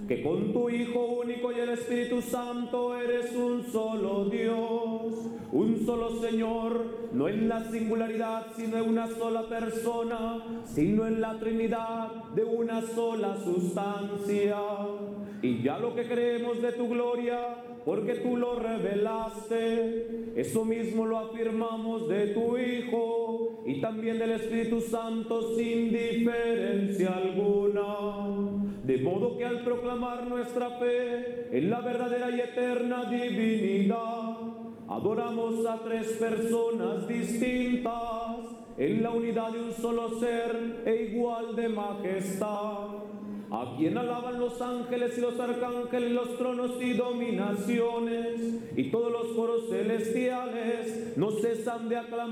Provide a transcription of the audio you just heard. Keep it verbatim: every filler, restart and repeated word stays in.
que con tu Hijo único y el Espíritu Santo eres un solo Dios, un solo Señor, no en la singularidad, sino en una sola persona, sino en la Trinidad de una sola sustancia. Y ya lo que creemos de tu gloria, porque tú lo revelaste, eso mismo lo afirmamos de tu Hijo y también del Espíritu Santo sin diferencia alguna. De modo que al proclamar nuestra fe en la verdadera y eterna divinidad, adoramos a tres personas distintas en la unidad de un solo ser e igual de majestad, a quien alaban los ángeles y los arcángeles, los tronos y dominaciones, y todos los coros celestiales no cesan de aclamar